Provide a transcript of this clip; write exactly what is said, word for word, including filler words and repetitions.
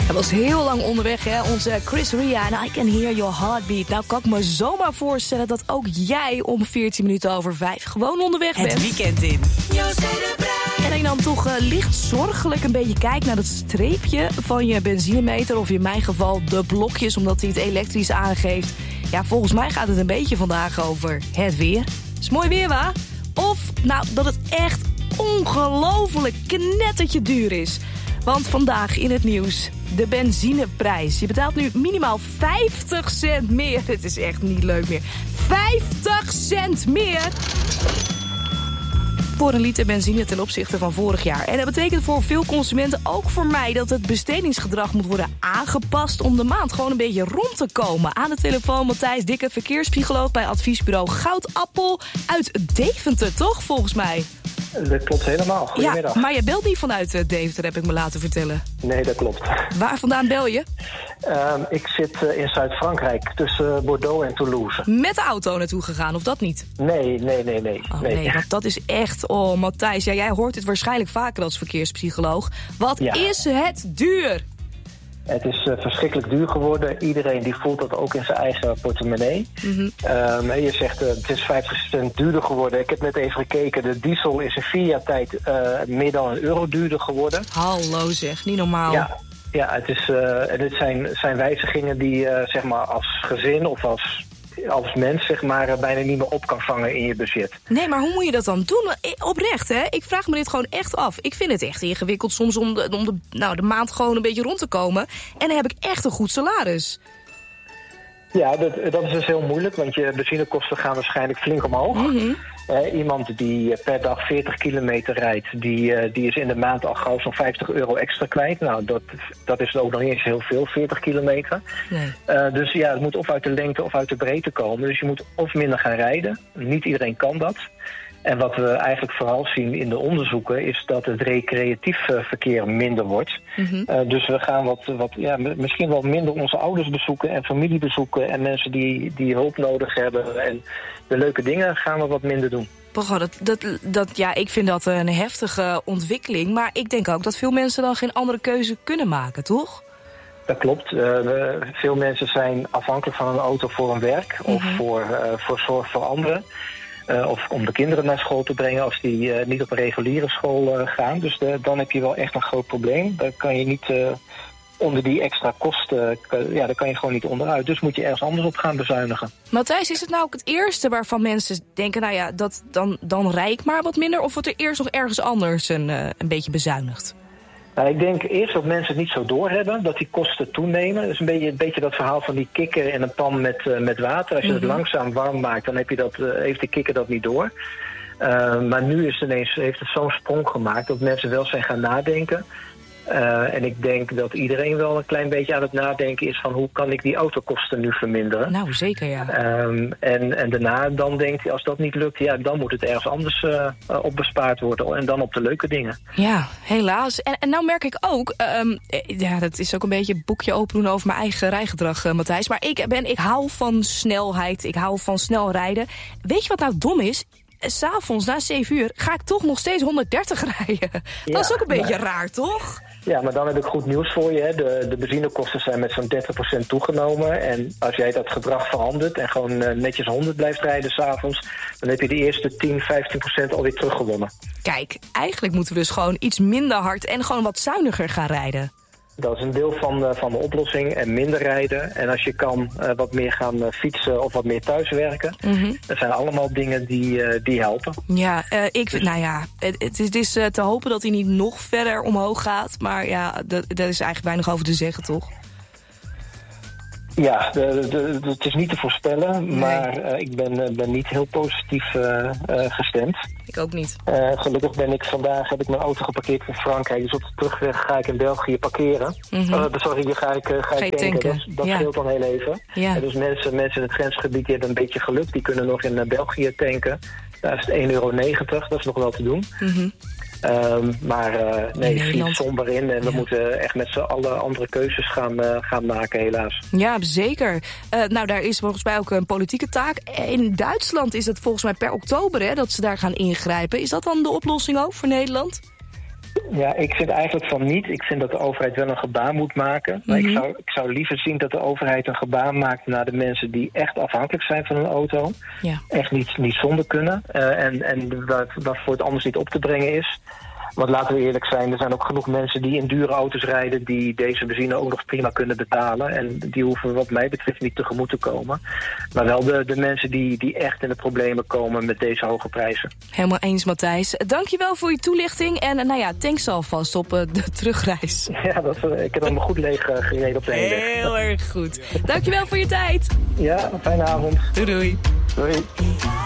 Hij was heel lang onderweg, hè? Onze Chris Ria en I Can Hear Your Heartbeat. Nou kan ik me zomaar voorstellen dat ook jij om veertien minuten over vijf gewoon onderweg bent. Het weekend in. En dat je dan toch uh, licht zorgelijk een beetje kijkt naar dat streepje van je benzinemeter. Of in mijn geval de blokjes, omdat hij het elektrisch aangeeft. Ja, volgens mij gaat het een beetje vandaag over het weer. Is mooi weer, wa? Of, nou, dat het echt ongelooflijk knettertje duur is. Want vandaag in het nieuws, de benzineprijs. Je betaalt nu minimaal vijftig cent meer. Het is echt niet leuk meer. vijftig cent meer voor een liter benzine ten opzichte van vorig jaar. En dat betekent voor veel consumenten, ook voor mij, dat het bestedingsgedrag moet worden aangepast om de maand gewoon een beetje rond te komen. Aan de telefoon Matthijs Dikke, verkeerspsycholoog bij adviesbureau Goudappel uit Deventer, toch, volgens mij? Dat klopt helemaal. Goedemiddag. Ja, maar je belt niet vanuit uh, Deventer, heb ik me laten vertellen. Nee, dat klopt. Waar vandaan bel je? Um, ik zit uh, in Zuid-Frankrijk, tussen Bordeaux en Toulouse. Met de auto naartoe gegaan, of dat niet? Nee, nee, nee, nee. Oh, nee. nee, want dat is echt... Oh, Matthijs, ja, jij hoort het waarschijnlijk vaker als verkeerspsycholoog. Wat ja. is het duur? Het is uh, verschrikkelijk duur geworden. Iedereen die voelt dat ook in zijn eigen portemonnee. Mm-hmm. Um, je zegt uh, het is vijftig cent duurder geworden. Ik heb net even gekeken. De diesel is in vier jaar tijd uh, meer dan een euro duurder geworden. Hallo zeg, niet normaal. Ja, ja het, is, uh, het zijn, zijn wijzigingen die uh, zeg maar als gezin of als... als mens zeg maar bijna niet meer op kan vangen in je budget. Nee, maar hoe moet je dat dan doen? Oprecht, hè? Ik vraag me dit gewoon echt af. Ik vind het echt ingewikkeld soms om de, om de, nou, de maand gewoon een beetje rond te komen. En dan heb ik echt een goed salaris. Ja, dat, dat is dus heel moeilijk, want je benzinekosten gaan waarschijnlijk flink omhoog. Mm-hmm. Uh, iemand die per dag veertig kilometer rijdt, die, uh, die is in de maand al gauw zo'n vijftig euro extra kwijt. Nou, dat, dat is ook nog niet eens heel veel, veertig kilometer. Nee. Uh, dus ja, het moet of uit de lengte of uit de breedte komen. Dus je moet of minder gaan rijden. Niet iedereen kan dat. En wat we eigenlijk vooral zien in de onderzoeken is dat het recreatief verkeer minder wordt. Mm-hmm. Uh, dus we gaan wat, wat, ja, misschien wel minder onze ouders bezoeken en familie bezoeken en mensen die, die hulp nodig hebben. En de leuke dingen gaan we wat minder doen. Pogo, dat, dat, dat, ja, ik vind dat een heftige ontwikkeling. Maar ik denk ook dat veel mensen dan geen andere keuze kunnen maken, toch? Dat klopt. Uh, veel mensen zijn afhankelijk van een auto voor hun werk mm-hmm. of voor, uh, voor zorg voor anderen. Uh, of om de kinderen naar school te brengen als die uh, niet op een reguliere school uh, gaan. Dus de, dan heb je wel echt een groot probleem. Dan kan je niet uh, onder die extra kosten, uh, ja, daar kan je gewoon niet onderuit. Dus moet je ergens anders op gaan bezuinigen. Matthijs, is het nou ook het eerste waarvan mensen denken, nou ja, dat, dan, dan rij ik maar wat minder? Of wordt er eerst nog ergens anders een, uh, een beetje bezuinigd? Nou, ik denk eerst dat mensen het niet zo doorhebben, dat die kosten toenemen. Dat is een beetje, een beetje dat verhaal van die kikker in een pan met, uh, met water. Als je mm-hmm. het langzaam warm maakt, dan heb je dat, uh, heeft de kikker dat niet door. Uh, maar nu is het ineens, heeft het zo'n sprong gemaakt dat mensen wel zijn gaan nadenken. Uh, en ik denk dat iedereen wel een klein beetje aan het nadenken is van hoe kan ik die autokosten nu verminderen. Nou, zeker ja. Um, en, en daarna dan denkt hij, als dat niet lukt, ja, dan moet het ergens anders uh, op bespaard worden. En dan op de leuke dingen. Ja, helaas. En, en nou merk ik ook, um, ja, dat is ook een beetje een boekje open doen over mijn eigen rijgedrag, uh, Matthijs. Maar ik, ben, ik hou van snelheid, ik hou van snel rijden. Weet je wat nou dom is? 'S Avonds na zeven uur ga ik toch nog steeds honderddertig rijden. Ja, dat is ook een beetje maar... raar, toch? Ja, maar dan heb ik goed nieuws voor je. Hè. De, de benzinekosten zijn met zo'n dertig procent toegenomen. En als jij dat gedrag verandert en gewoon uh, netjes honderd blijft rijden 's avonds, dan heb je de eerste tien, vijftien procent alweer teruggewonnen. Kijk, eigenlijk moeten we dus gewoon iets minder hard en gewoon wat zuiniger gaan rijden. Dat is een deel van, uh, van de oplossing en minder rijden. En als je kan uh, wat meer gaan uh, fietsen of wat meer thuiswerken. Mm-hmm. Dat zijn allemaal dingen die, uh, die helpen. Ja, uh, ik vind, nou ja, het, het is, het is uh, te hopen dat hij niet nog verder omhoog gaat. Maar ja, daar is eigenlijk weinig over te zeggen, toch? Ja, de, de, de, het is niet te voorspellen, nee. maar uh, ik ben, uh, ben niet heel positief uh, uh, gestemd. Ik ook niet. Uh, gelukkig ben ik vandaag, heb ik mijn auto geparkeerd in Frankrijk. Dus op de terugweg ga ik in België parkeren. Mm-hmm. Uh, sorry, hier ga ik, uh, ga ik tanken. tanken. Dat, dat ja. scheelt dan heel even. Ja. Uh, dus mensen, mensen in het grensgebied die hebben een beetje geluk. Die kunnen nog in uh, België tanken. Daar is het één euro negentig, dat is nog wel te doen. Mm-hmm. Um, maar uh, nee, het schiet somber in en we ja. moeten echt met z'n allen andere keuzes gaan, uh, gaan maken, helaas. Ja, zeker. Uh, nou, daar is volgens mij ook een politieke taak. In Duitsland is het volgens mij per oktober hè, dat ze daar gaan ingrijpen. Is dat dan de oplossing ook voor Nederland? Ja, ik vind eigenlijk van niet. Ik vind dat de overheid wel een gebaar moet maken. Maar mm-hmm. ik, zou, ik zou liever zien dat de overheid een gebaar maakt naar de mensen die echt afhankelijk zijn van een auto. Ja. Echt niet, niet zonder kunnen. Uh, en en waar, waarvoor het anders niet op te brengen is. Want laten we eerlijk zijn, er zijn ook genoeg mensen die in dure auto's rijden die deze benzine ook nog prima kunnen betalen. En die hoeven wat mij betreft niet tegemoet te komen. Maar wel de, de mensen die, die echt in de problemen komen met deze hoge prijzen. Helemaal eens, Matthijs. Dankjewel voor je toelichting. En nou ja, tanks alvast op uh, de terugreis. Ja, dat, uh, ik heb hem goed leeg uh, gereden op de heenweg. Heel erg goed. Dankjewel voor je tijd. Ja, een fijne avond. Doei doei. Doei.